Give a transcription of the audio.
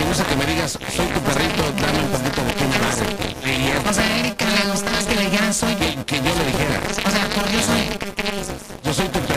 gusta que me digas, soy tu perrito, dame un poquito de tu madre. O sea, a Erika le gustaba que le dijeran soy. Que yo le dijera, O sea, por yo soy. yo soy tu